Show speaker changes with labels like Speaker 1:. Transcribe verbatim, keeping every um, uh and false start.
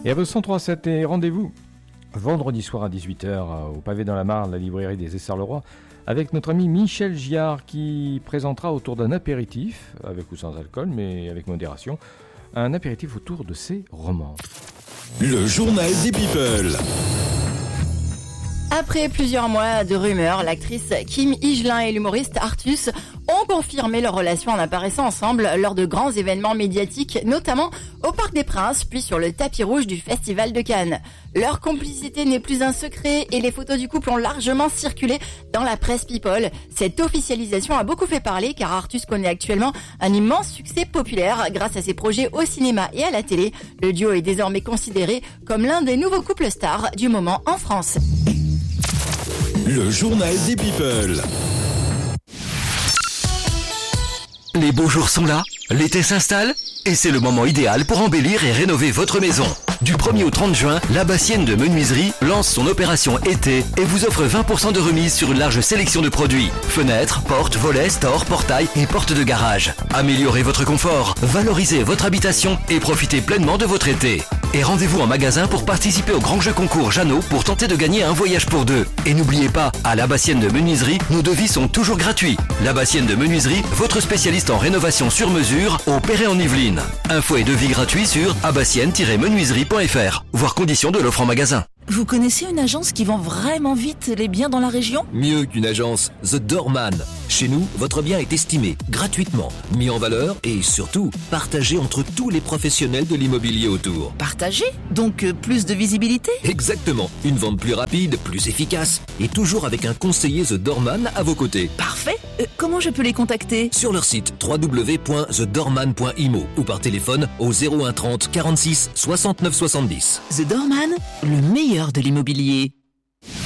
Speaker 1: Et à vos cent trois sept et rendez-vous vendredi soir à dix-huit heures au pavé dans la Marne, la librairie des Essarts-le-Roi, avec notre ami Michel Giard qui présentera autour d'un apéritif, avec ou sans alcool, mais avec modération, un apéritif autour de ses romans.
Speaker 2: Le journal des people.
Speaker 3: Après plusieurs mois de rumeurs, l'actrice Kim Higelin et l'humoriste Artus ont confirmé leur relation en apparaissant ensemble lors de grands événements médiatiques, notamment au Parc des Princes, puis sur le tapis rouge du Festival de Cannes. Leur complicité n'est plus un secret et les photos du couple ont largement circulé dans la presse people. Cette officialisation a beaucoup fait parler car Artus connaît actuellement un immense succès populaire grâce à ses projets au cinéma et à la télé. Le duo est désormais considéré comme l'un des nouveaux couples stars du moment en France.
Speaker 2: Le journal des people.
Speaker 4: Les beaux jours sont là, l'été s'installe et c'est le moment idéal pour embellir et rénover votre maison. Du premier au trente juin, l'Abassienne de Menuiserie lance son opération été et vous offre vingt pour cent de remise sur une large sélection de produits. Fenêtres, portes, volets, stores, portails et portes de garage. Améliorez votre confort, valorisez votre habitation et profitez pleinement de votre été. Et rendez-vous en magasin pour participer au grand jeu concours Jeannot pour tenter de gagner un voyage pour deux. Et n'oubliez pas, à l'Abassienne de Menuiserie, nos devis sont toujours gratuits. L'Abassienne de Menuiserie, votre spécialiste en rénovation sur mesure au Perret-en-Yvelines. Infos et devis gratuits sur abassienne tiret menuiserie point f r. Voir conditions de l'offre en magasin.
Speaker 5: Vous connaissez une agence qui vend vraiment vite les biens dans la région ?
Speaker 6: Mieux qu'une agence, The Doorman. Chez nous, votre bien est estimé, gratuitement, mis en valeur et surtout, partagé entre tous les professionnels de l'immobilier autour.
Speaker 5: Partagé ? Donc euh, plus de visibilité ?
Speaker 6: Exactement. Une vente plus rapide, plus efficace et toujours avec un conseiller The Doorman à vos côtés.
Speaker 5: Parfait. Euh, comment je peux les contacter ?
Speaker 6: Sur leur site w w w point the doorman point i m o ou par téléphone au zéro un trente quarante-six soixante-neuf soixante-dix.
Speaker 5: The Doorman, le meilleur de l'immobilier.